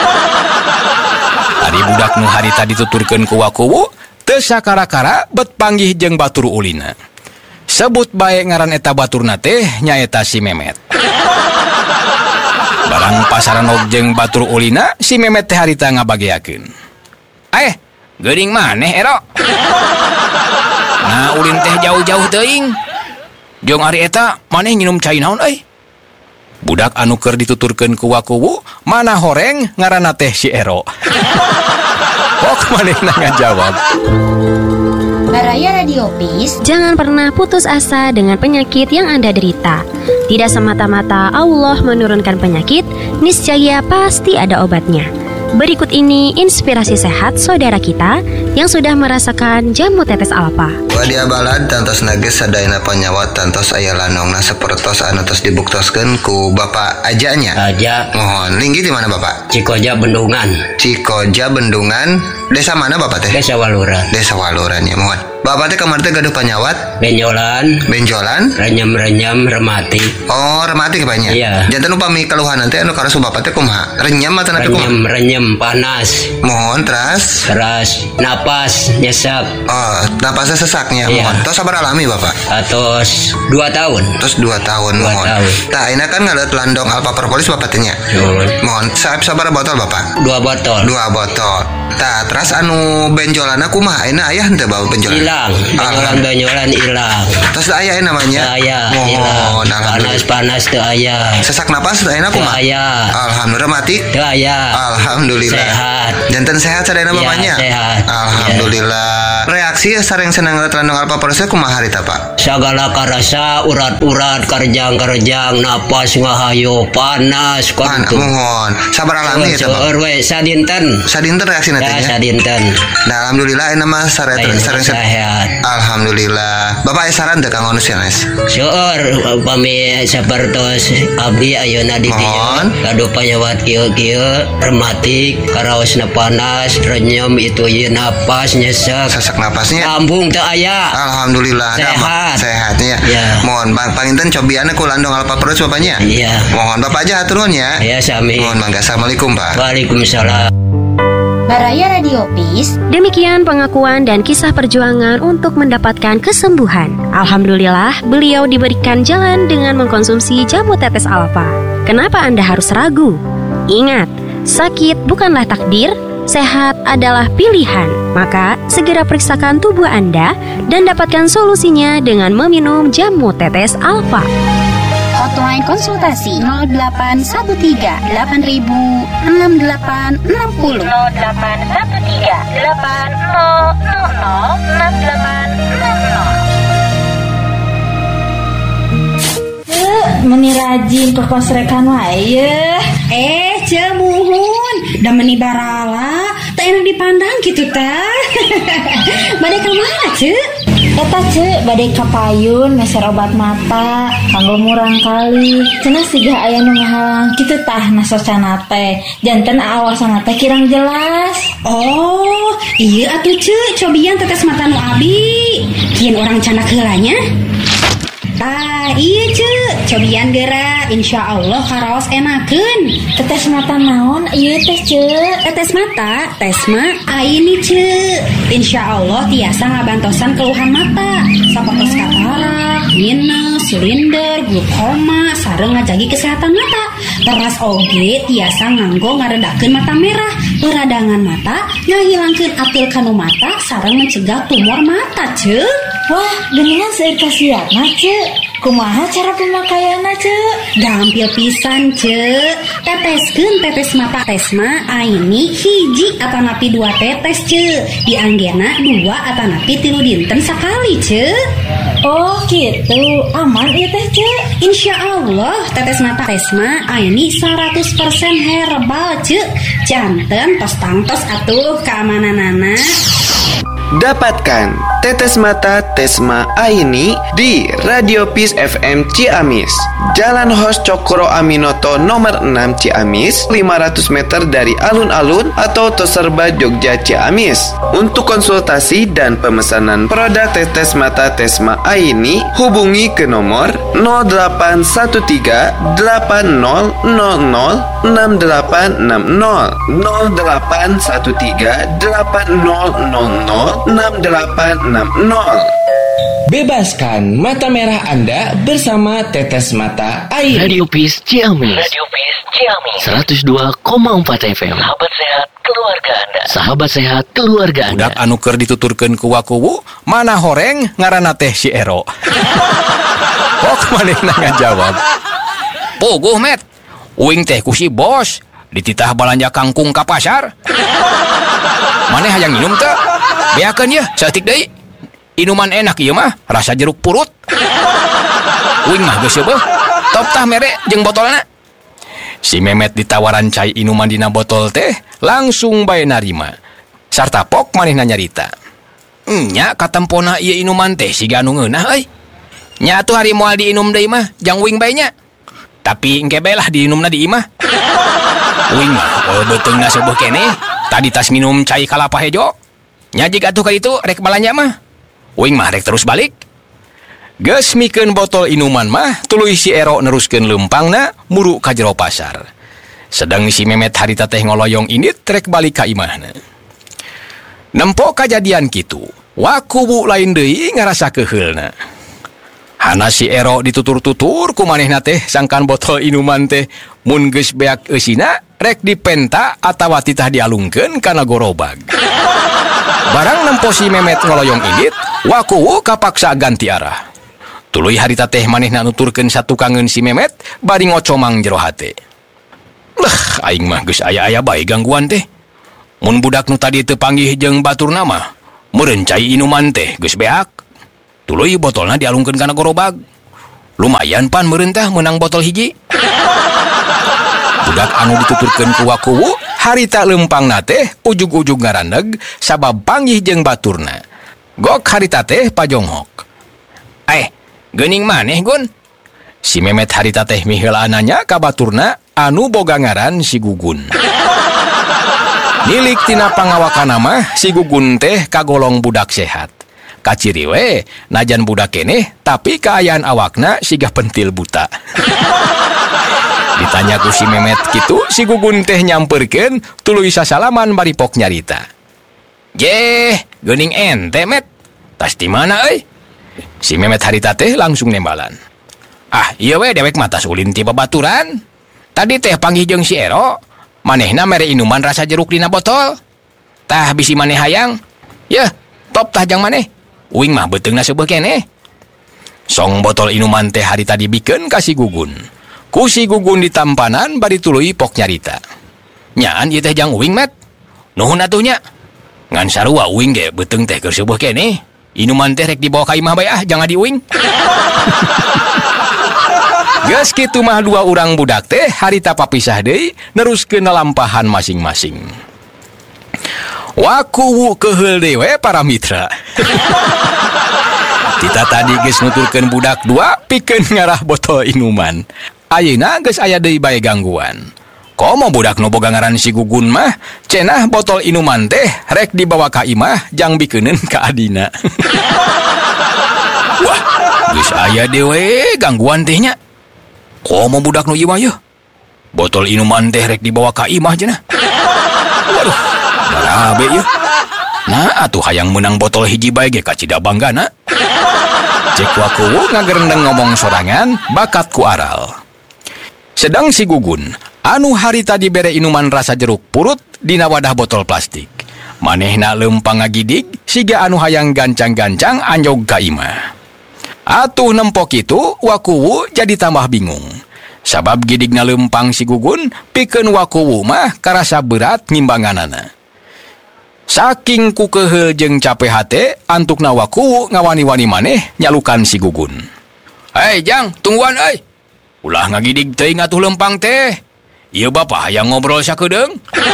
Ari budak nu harita dituturkeun ku Wakuwu, teu sakara-kara bet panggih jeung batur ulina. Sebut bae ngaran eta baturna teh nyaeta si Memet. Barang pasaran jeung batur ulina, si Memet teh harita ngabageakeun. Eh, geuning maneh ero? Nah, ulin teh jauh-jauh teuing. Jong ari eta maneh nginum cai naon euy? Budak anu keur dituturkeun ku Wakuwu, mana horeng ngaranna teh si Ero. Kok manehna ngajawab. Baraya Radio Peace, jangan pernah putus asa dengan penyakit yang Anda derita. Tidak semata-mata Allah menurunkan penyakit, niscaya pasti ada obatnya. Berikut ini inspirasi sehat saudara kita yang sudah merasakan jamu tetes alpa. Wadia balad tantos nages sadayana panyawat tantos aya lanongna sapertos anu tos dibuktoskeun ku Bapak Ajanya. Aja. Mohon linggi di mana Bapak? Cikoja Bendungan. Cikoja Bendungan. Desa mana Bapak teh? Desa Waluran. Desa Waluran ya mohon. Bapak teh kamar teh gaduh panyawat? Benjolan. Benjolan? Renyem-renyem remati. Oh, remati banyak. Iya. Janten upami keluhan teh anu karasu Bapak teh kumaha? Renyem atau napi kumaha? Renyem, renyem panas. Mohon teras. Teras napas nyesek. Oh, napasnya sesaknya. Iya. Mohon. Tos sabar alami Bapak? Atos dua tahun. Tos dua tahun dua mohon. Tahun. Nah, ini kan ngalet landong Alpa Propolis Bapak tanya. Mohon. Mohon. Saab sabar botol Bapak? Dua botol. Dua botol. Tah, terus anu benjolana kumaha? Ayeuna aya henteu bawa benjolan? Hilang. Benjolan-benjolan hilang. Terus aya namanya? Aya. Mohon. Panas-panas teu aya. Sesak napas teu aya kumaha? Aya. Alhamdulillah mati? Teu aya. Alhamdulillah. Sehat. Janten sehat sadayana bapaknya? Ya, sehat. Alhamdulillah. Ya. Reaksi sareng senang ngeliat landong Alpa Propolis kumaha harita Pak? Sagala karasa urat-urat karjang-karjang napas ngahayu panas Pan, mohon sabar alami ya Pak. Seueur sadinten. Sadinten reaksi nantinya. Ya sadinten. Nah, alhamdulillah ini mah sareng sareng sehat. Alhamdulillah. Bapak saran teh Kang Onus ya Nes. Seueur upami sapertos abdi ayeuna di dieu kadu panyawat kieu-kieu rematik karaosna panas renyem itu ieu napas nyesek sesek napasnya lambung teu aya. Alhamdulillah sehat sehatnya ya. Mohon Bang panginten cobianna ku Landong Alpa Produce Bapaknya. Iya. Mohon Bapak aja atur nuhun ya. Ya sami. Mohon mangga. Assalamualaikum Pak. Waalaikumsalam. Baraya Radio Peace. Demikian pengakuan dan kisah perjuangan untuk mendapatkan kesembuhan. Alhamdulillah, beliau diberikan jalan dengan mengkonsumsi jamu tetes alfa. Kenapa Anda harus ragu? Ingat, sakit bukanlah takdir, sehat adalah pilihan. Maka, segera periksakan tubuh Anda dan dapatkan solusinya dengan meminum jamu tetes alfa. Hotline konsultasi nol delapan satu tiga delapan nol enam delapan enam nol nol delapan satu tiga delapan nol nol nol enam delapan enam nol. Meni rajin ke kosrekan wae. Eh, cemuhun, da meni barala, tak enak dipandang gitu tah. Bade ka mana, Ce? Eta Ce, bade ka payun meser obat mata, kanggo murang kali. Cenah siga aya nu ngahalang kitu tah nasocana teh. Janten awasana teh kirang jelas. Oh, iya atuh Ce, cobian tetes mata nu abi. Kieun orang canak heulanya. Ah, iya Ce, cobian geura, insya Allah karaos enakeun. Tetes mata naon ieu teh Ce? Tetes mata, tesma aini Ce. Insya Allah tiasa ngabantosan keluhan mata, sapertos katarak, minus, silinder, glukoma, sareng ngajagi kesehatan mata. Teras oge tiasa nganggo ngaredakeun mata merah, peradangan mata, ngahilangkeun atil kanu mata, sareng mencegah tumor mata Ce. Wah, geningan seueur kasiatna Ce. Kumaha cara pemakaianna Ce? Gampil pisan Ce. Teteskeun tetes mata tesma aini hiji atanapi dua tetes Ce. Dianggena dua atanapi tilu dinten sakali Ce. Oh gitu, aman ieu teh Ce. Insya Allah tetes mata tesma aini seratus persen herbal Ce. Janten tos tangtos atuh keamananana. Dapatkan tetes mata Tesma Aini di Radio Peace F M Ciamis, Jalan Hos Cokro Aminoto nomor enam Ciamis, lima ratus meter dari alun-alun atau Toserba Jogja Ciamis. Untuk konsultasi dan pemesanan produk tetes mata Tesma Aini, hubungi ke nomor nol delapan satu tiga delapan nol nol nol enam delapan enam nol nol delapan satu tiga delapan nol nol nol enam delapan enam nol. Bebaskan mata merah Anda bersama tetes mata air. Radio Peace Ciamis. Radio Peace Ciamis. seratus dua koma empat F M. Sahabat sehat keluarga Anda. Sahabat sehat keluarga Anda. Budak anu keur dituturkeun ku wakuwu, mana horeng ngaranna teh si Ero. Kok manehna ngajawab. Puguh met. Uing teh ku si bos dititah balanja kangkung ka pasar. Maneh hayang minum teh? Beakeun ye, saeutik deui. Inuman enak ieu mah, rasa jeruk purut. Uing mah geus beuh. Top tah mere jeung botolna. Si Memet ditawaran cai inuman dina botol teh, langsung bae narima. Sarta pok manehna nyarita. Nya katempona ieu inuman teh siga anu ngeunah euy. Nya atuh hari moal diinum deui mah, jang uing bae nya. Tapi engke bae lah diinumna di imah. Uing mah oh, beteungna seueuh keneh. Tadi tas minum cai kalapa hejo. Nya jig atuh ka ditu rek balanja mah. Uing mah rek terus balik. Geus mikeun botol inuman mah tuluy si Ero neruskeun leumpangna muru ka jero pasar. Sedang si Memet harita teh ngoloyong indit rek balik ka imahna. Nempo kajadian kitu, wakuwu lain deui ngarasa keheulna. Hana si Ero ditutur-tutur ku manehna teh sangkan botol inuman teh mun geus beak eusina rek dipenta atawa titah dialungkeun kana gorobag. Barang nempo si Memet ngoloyong indit, wakuwu kapaksa ganti arah. Tuluy harita teh manehna nuturkeun satukangeun si Memet bari ngocomang jero hate. Lah, aing mah geus aya-aya bae gangguan teh. Mun budak nu tadi teu panggih jeung baturna mah, meureun cai inuman teh geus beak. Tuluy botolna dialungkeun kana gorobag. Lumayan pan meureun teh meunang botol hiji. Budak anu dituturkeun ku wakuwu harita leumpangna teh ujug-ujug ngaraneg sabab panggih jeung baturna. Gok harita teh pajonghok. Eh, geuning maneh Gun? Si Memet harita teh miheulananya ka baturna anu boga ngaran si Gugun. Nilik tina pangawakanna mah si Gugun teh kagolong budak sehat. Kaciri we, najan budak keneh tapi kaayaan awakna sigah pentil buta. Ditanya ku si Memet kitu, si Gugun teh nyamperkeun tuluy sasalaman bari pok nyarita. Jeh, geuning ente Met. Tas di mana euy? Si Memet harita teh langsung nembalan. Ah, iya we dewek mata ulin ti babaturan. Tadi teh panggih jeung si Ero, manehna mere inuman rasa jeruk dina botol. Tah bisi maneh hayang. Yeuh, top tah jang maneh. Uing mah beteungna seubeuh keneh. Song botol inuman teh harita dibikeun ka si Gugun. Ku si Gugun ditampanan bari tuluy pok nyarita. Nyaan ieu teh jang uing Met. Nuhun atuh nya. Ngan sarua uing ge beuteung teh keur seubeuh keneh. Inuman teh rek dibawa ka imah bae ah, jangan di uing. Geus kitu mah dua urang budak teh harita papisah deui neruskeun lalampahan masing-masing. Wakuwu keheul deui we para mitra. Tita tadi geus nuturkeun budak dua pikeun ngarah botol inuman. Ayeuna geus aya deui bae gangguan. Komo budak nu boga ngaran si Gugun mah cenah botol inuman teh rek dibawa ka imah jang bikeuneun ka adina. Wah, geus aya dewe gangguan teh nya. Komo budak nu ieu mah yeuh? Botol inuman teh rek dibawa ka imah cenah. Waduh, barabe yeuh. Nah, atuh hayang menang botol hiji bae ge ka Cidabanggana. Cek wakuwu ngagerendeng ngomong sorangan bakat ku aral. Sedang si Gugun anu harita dibere inuman rasa jeruk purut dina wadah botol plastik. Manehna leumpang ngagidig siga anu hayang gancang-gancang anjog ka imah. Atuh nempok itu wakuwu jadi tambah bingung. Sabab gidigna leumpang si Gugun pikeun wakuwu mah karasa berat ngimbanganana. Saking kukeheul jeung capek hate antukna wakuwu ngawani-wani maneh nyalukan si Gugun. Hei Jang, tungguan euy. Ulah ngagidig teuing atuh leumpang teh. Ieu bapa hayang ngobrol sakedeung.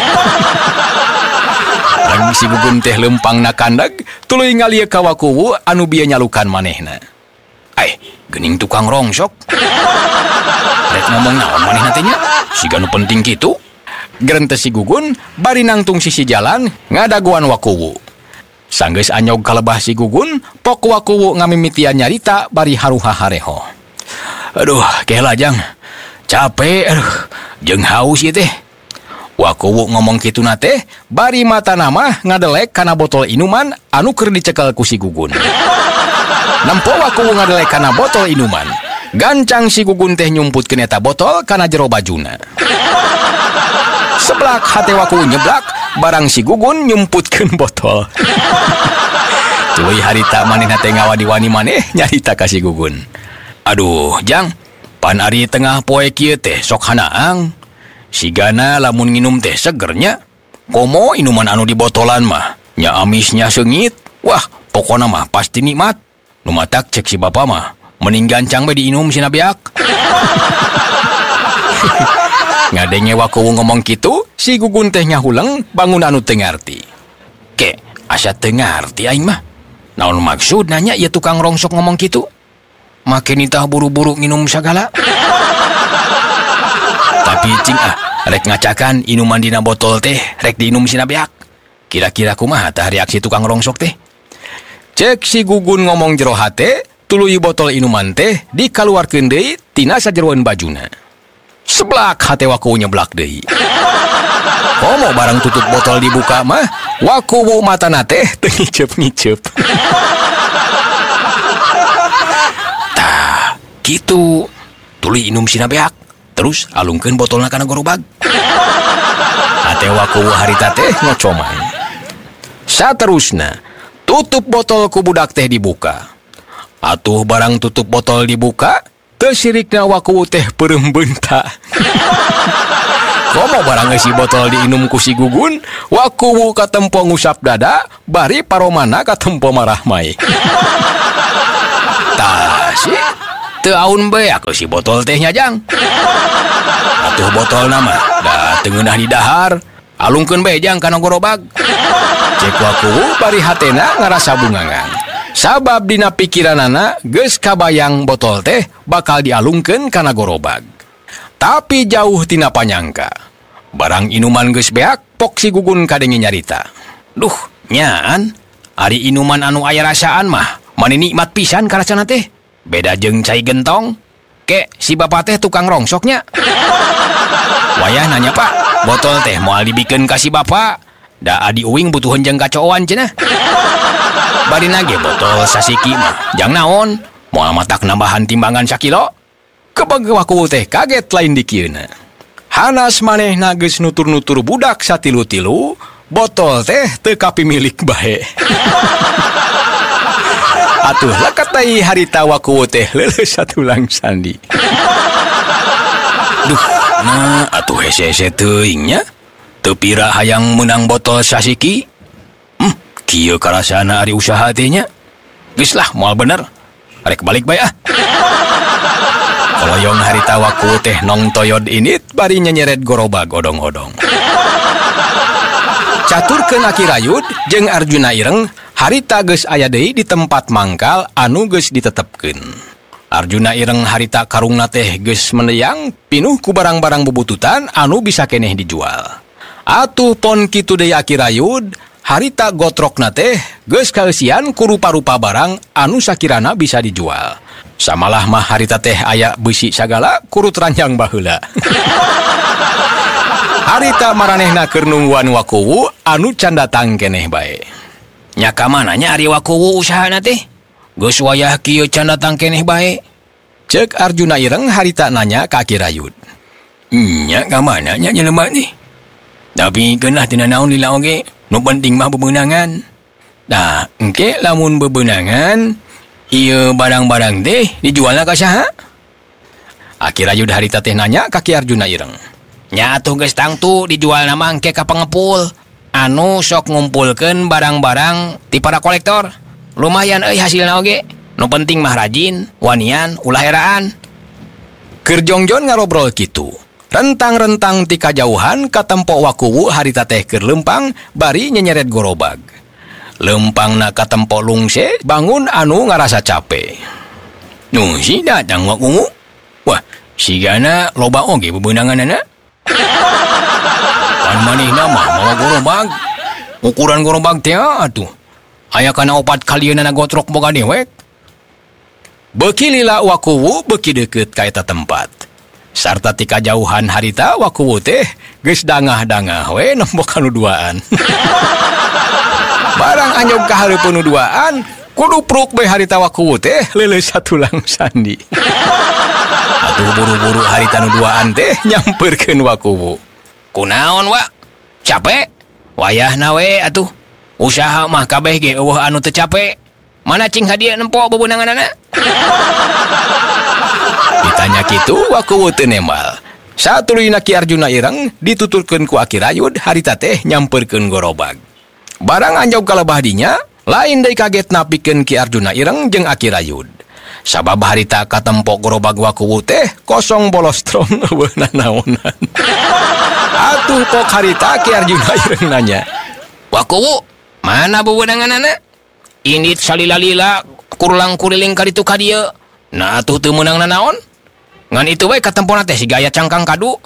Lang si Gugun teh leumpang na kandag tuluy ngalieu ka wakuwu anu bieu nyalukan manehna. Eh, geuning tukang rongsok. Rek ngomong naon manehna teh nya? Siga nu penting kitu. Gerentes si Gugun bari nangtung sisi jalan ngadaguan wakuwu. Sanggeus anyog kalebah si Gugun, pok wakuwu ngamimitian nyarita bari haruha hareho. Aduh, kehela Jang. Capek, aduh, jeung haus ieu teh. Wakuwu ngomong kituna teh bari matana mah ngadelek kana botol inuman anu keur dicekel ku si Gugun. Nempo wakuwu ngadelek kana botol inuman. Gancang si Gugun teh nyumputkeun eta botol kana jero bajuna. Seblak hate wakuwu nyeblak, barang si Gugun nyumputkeun botol. Tuluy harita manehna teh ngawadi-wani maneh nyarita ka si Gugun. Aduh, Jang, pan ari tengah poe kieu teh sok hanaang. Sigana lamun nginum teh segernya. Komo inuman anu di botolan mah nya amisnya seungit. Wah, pokona mah pasti nikmat. Nu matak cek si bapa mah mending gancang bae diinum sina beak. Ngadenge wakuwu ngomong kitu, si Gugun teh nyahuleng bangun anu teu ngarti. Ke, asa teu ngarti aing mah. Naon maksud nanya ieu tukang rongsok ngomong kitu? Make nitah buru-buru nginum sagala. Tapi cing ah, rek ngacakan inuman dina botol teh rek diinum sina beak. Kira-kira kumaha tah reaksi tukang rongsok teh? Cek si Gugun ngomong jero hate, tuluy botol inuman teh dikaluarkeun deui tina sajeroan bajuna. Seblak hate wakuwu nyeblak deui. Komo barang tutup botol dibuka mah, wakuwu matana teh teu ngiceup-ngiceup. Tah, kitu. Tuluy inum sina beak, terus alungkeun botolna kana gorobag. Hate wakuwu harita teh ngocoman. Saterusna, tutup botol ku budak teh dibuka. Atuh barang tutup botol dibuka, teu sirikna wakuwu teh peureum beunta. Komo barang isi botol diinum ku si Gugun, wakuwu katempo ngusap dada, bari paromana katempo marah mai. Tah sih, teu aun beak si botol teh nya Jang. Atuh botol nama, da teu ngeunah di dahar, alungkeun bae Jang kana gorobag. Cek wakuwu bari hatena ngarasa bungangan. Sabab dina pikiranana geus kabayang botol teh bakal dialungkeun kana gorobag. Tapi jauh tina panyangka. Barang inuman geus beak, pok si Gugun kadenge nyarita. Duh, nyaan, ari inuman anu aya rasaan mah, mani nikmat pisan karasana teh. Beda jeung cai gentong. Kek, si bapak teh tukang rongsoknya. Wayah nanya pak, botol teh moal dibikeun ka si bapak. Da adi uing butuhan jeung kacoan cenah. Bari nage botol sasiki mah, jang naon, moal matak nambahan timbangan sakilo. Kebage waku teh kaget lain dikieuna. Hanas manehna geus nutur-nutur budak satilu-tilu, botol teh teu kapimilik bae. Atuh lekat teh harita waku teh leuleus satulang sandi. Duh, nah atuh hese-hese teuing nya. Teu pira hayang menang botol sasiki. Hmm, kieu karasana ari usaha teh nya. Geus lah moal bener. Rek balik bae ah. Koloyong harita waku teh nong toyod init bari nyeret gorobag odong-odong. Caturkeun Aki Rayud jeung Arjuna Ireng harita geus aya deui di tempat mangkal anu geus ditetepkeun. Arjuna Ireng harita karungna teh geus meneyang pinuh ku barang-barang bubututan anu bisa keneh dijual. Atuh pon kitu deui Aki Rayud, harita gotrokna teh geus kaeusian ku rupa-rupa barang anu sakirana bisa dijual. Samalah mah harita teh aya beusi sagala kurut ranjang baheula. Harita maranehna keur nungguan wakuwu anu can datang keneh bae. Nya ka mananya ari wakuwu usahana teh? Geus wayah kieu can datang keneh bae. Ceuk Arjuna Ireng harita nanya ka Aki Rayud. Nya ka mana nya jelema nih? Tapi keunah tina naon lila oge, nu penting mah bebeunangan. Tah, engke lamun bebeunangan, ieu barang-barang teh dijualna ka saha? Aki Rayud harita teh nanya ka Ki Arjuna Ireng. Nya atuh geus tangtu dijual nama engke ka pengepul anu sok ngumpulkeun barang-barang ti para kolektor. Lumayan euy hasilna oge. Nu penting mah rajin, wanian, ulah eraan. Keur jongjon ngarobrol kitu. Rentang-rentang ti kajauhan katempo wakuwu harita teh keur lempang bari nyeret gorobag. Lempangna katempo lungse bangun anu ngarasa capek. Nu si datang wakuwu. Wah, sigana loba oge bebeunanganna. Pan manehna mah mawa gorobag. Ukuran gorobag teh atuh. Aya kana opat kalieunana gotrok boga dewek. Beuki lila wakuwu beuki deukeut ka eta tempat. Sarta ti kajauhan harita wakuwu teh geus dangah-dangah we nembok anu duaan. Barang anyog ka hareupeun nu duaan, kudu pruk bae harita wakuwu teh leuleus satulang sandi. Atuh buru-buru harita nu duaan teh nyamperkeun wakuwu. Kunaon wa? Capek? Wayahna we atuh. Usaha mah kabeh ge eueuh anu teu capek. Mana cing hadiah nempo bebeunanganna? Ditanya kitu wakuwu teu nembal. Satuluyna Ki Arjuna Ireng dituturkeun ku Aki Rayud harita teh nyamperkeun gorobag. Barang anjog kalebah dinya, lain deui kaget napikeun Ki Arjuna Ireng jeung Aki Rayud. Sabab harita katempo gorobag wakuwu teh kosong bolostrom eueuh nanaonan. Atuh pok harita Ki Arjuna Ireng nanya, "Wakuwu, mana bebeunanganna? Indit salila-lila kurulang kuriling ka ditu ka dieu. Nah atuh teu meunang nanaon? Ngan itu we katempona teh si gaya cangkang kadu."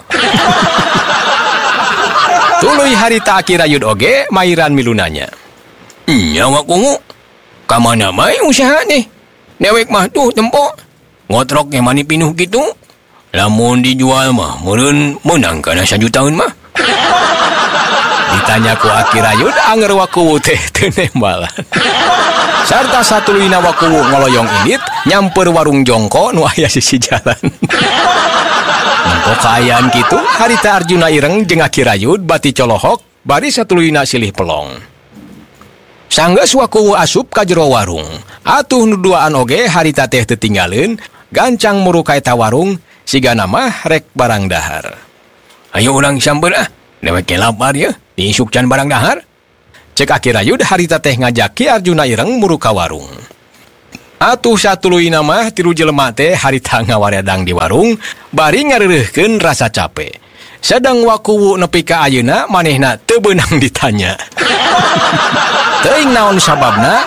Tuluy harita Aki Rayud oge mairan milunanya. "Nya wakuwu, ka mana bae usaha nih? Dewek mah tuh tempo. Ngotrok ge mani pinuh kitu. Lamun dijual mah meureun meunang kana sajutaan mah." Ditanya ku Aki Rayud anger wakuwu teh teu nembalan. Sarta satuluyna wakuwu ngoloyong indit nyamper warung jongko nu aya sisi jalan. Nempo kaayaan kitu harita Arjuna Ireng jeung Aki Rayud bati colohok bari satuluyna silih pelong. Sanggeus wakuwu asup ka jero warung, atuh nu duaan oge harita teh teu tinggaleun gancang muru ka eta warung sigana mah rek barang dahar. "Ayo urang sampeun ah, dewek ge lapar ye, diisuk can barang dahar." Cek Aki Rayud harita teh ngajak Ki Arjuna Ireng muru ka warung. Atuh satuluyna mah tilu jelema teh harita ngawaredang di warung bari ngareureuhkeun rasa capek. Sedang wakuwu nepi ka ayeuna manehna teu beunang ditanya. Teuing naon sababna,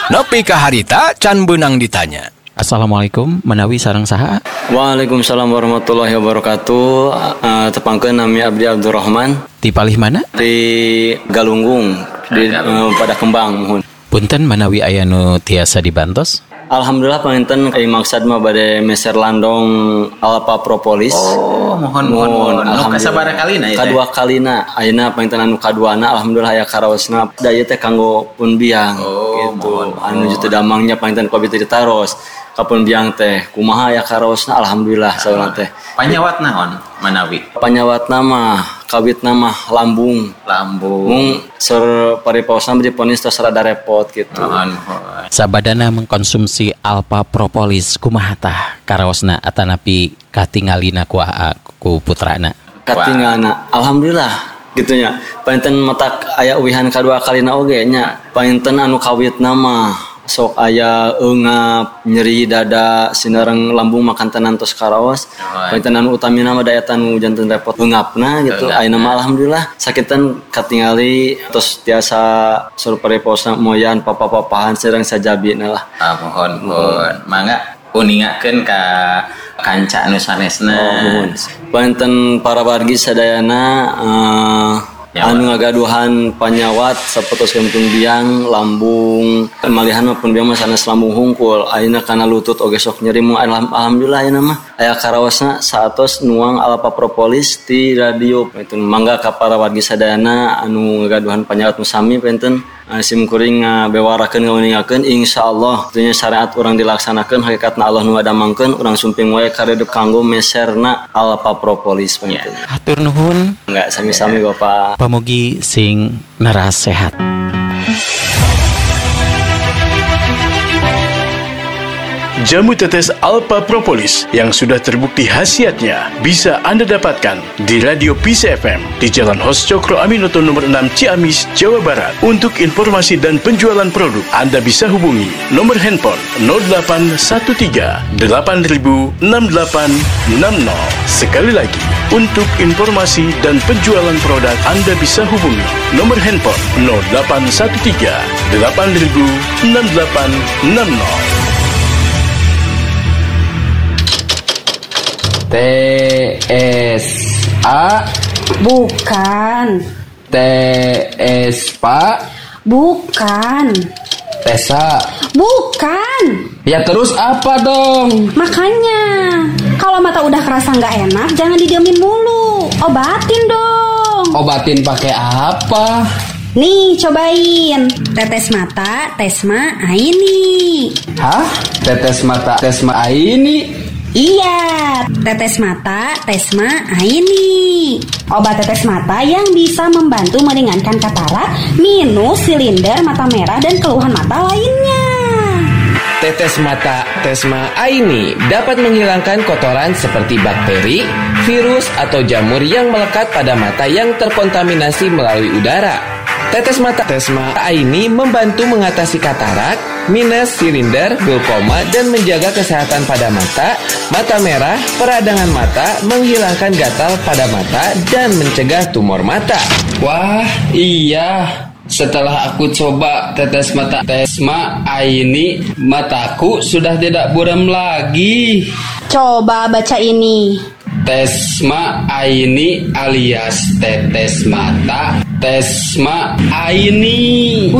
Nepi ka harita can beunang ditanya. Assalamualaikum, menawi sareng saha? Waalaikumsalam warahmatullahi wabarakatuh. Uh, tepangkeun nami Abdi Abdurrahman. Di palih mana? Di Galunggung, di uh, pada Kembang mohon. Punten menawi aya nu tiasa dibantos? Alhamdulillah panginten kai maksad mah bade meser landong Alpa Propolis. Oh, mohon mohon mohon. Anu kasabaraha kalina ieu? Kadua kalina. Ayeuna panginten anu kaduana alhamdulillah aya karaosna da ieu teh kanggo pun biang. Oh, gitu. Anu jutu damangnya panginten kobi teh ditaros. Kapun biang teh kumaha aya karaosna alhamdulillah saurang teh. Panyawat naon manawi? Panyawatna mah kawitna mah lambung. Lambung. Mung ser paripaosna diponis tos rada repot gitu. Mohon. Sabadana mengkonsumsi Alpa Propolis kumaha tah karaosna atanapi katingalina ku ku putrana? Katingalna alhamdulillah gitunya. Painten matak aya uwihan kadua kalina oge nya. Painten anu kawitna mah sok aya eungap, nyeri dada, sinareng lambung makan tenan tos karaos. Painten anu utamina mah daya tanu janten repot eungapna gitu. Ayeuna mah alhamdulillah sakitan katingali tos tiasa sur pareposna moyan papa-papahan sareng sajabina lah. Ah mohon mohon. Mangga uningakeun ka kanca anu sanesna. Oh, painten para wargi sadayana uh, anu ngagaduhan panyawat sapertos pun biang lambung malihan pun biang mah sanes lambung hungkul ayeuna kana lutut oge sok nyeri mung alhamdulillah ayeuna mah aya karaosna saatos nuang Alpa Propolis ti radio itu mangga ka para wargi sadayana anu ngagaduhan panyawat musami penten sim kuring bewarakeun ngeuningakeun insyaallah tuluy syariat urang dilaksanakeun hakikatna Allah nu ngadamangkeun urang sumping wae karedep kanggo meserna Alpa Propolis penten. Hatur nuhun. Enggak sami-sami Bapak. Pamugi sing neras sehat. Jamu tetes Alpa Propolis yang sudah terbukti khasiatnya bisa Anda dapatkan di Radio Peace F M di Jalan Hos Cokro Aminoto nomor enam Ciamis, Jawa Barat. Untuk informasi dan penjualan produk, Anda bisa hubungi nomor handphone nol delapan satu tiga delapan nol enam delapan enam nol. Sekali lagi, untuk informasi dan penjualan produk, Anda bisa hubungi nomor handphone nol delapan satu tiga delapan nol enam delapan enam nol. T S A Bukan. T S Pak Bukan. Tesa Bukan. Ya terus apa dong? Makanya kalau mata udah kerasa nggak enak jangan didiemin mulu, obatin dong. Obatin pakai apa? Nih cobain tetes mata Tesma Aini. Hah? Tetes mata Tesma Aini? Iya, tetes mata Tesma Aini. Obat tetes mata yang bisa membantu meringankan katarak, minus, silinder, mata merah, dan keluhan mata lainnya. Tetes mata Tesma Aini dapat menghilangkan kotoran seperti bakteri, virus, atau jamur yang melekat pada mata yang terkontaminasi melalui udara. Tetes mata Tesma Aini membantu mengatasi katarak, minus, silinder, glaukoma, dan menjaga kesehatan pada mata, mata merah, peradangan mata, menghilangkan gatal pada mata, dan mencegah tumor mata. Wah, iya. Setelah aku coba tetes mata Tesma Aini, mataku sudah tidak buram lagi. Coba baca ini. Tesma Aini alias tetes mata Tesma Aini.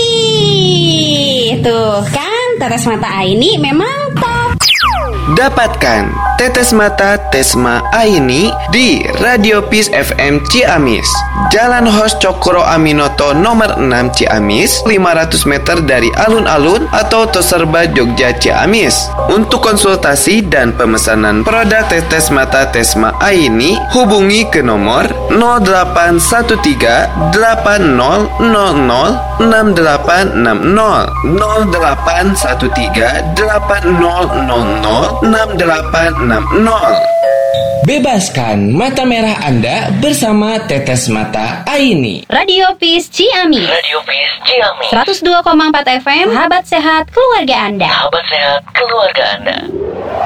Wih, tuh kan tetes mata Aini memang top. Dapatkan tetes mata Tesma Aini di Radio Peace F M Ciamis, Jalan Hos Cokro Aminoto nomor enam Ciamis, lima ratus meter dari alun-alun atau Toserba Jogja Ciamis. Untuk konsultasi dan pemesanan produk tetes mata Tesma Aini, hubungi ke nomor nol delapan satu tiga delapan nol nol nol enam delapan enam nol nol delapan satu tiga delapan nol nol nol enam delapan enam nol. Bebaskan mata merah Anda bersama tetes mata Aini. Radio Peace Ciamis. Radio Peace Ciamis. seratus dua koma empat F M. Sahabat sehat keluarga Anda. Sahabat sehat keluarga Anda.